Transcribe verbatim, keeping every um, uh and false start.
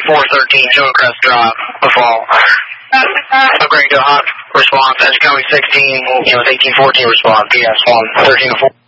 four thirteen, showing crest drop, the fall. Upgrading to a hot response, Edge County sixteen, you know, with eighteen fourteen response, P S one, thirteen to four.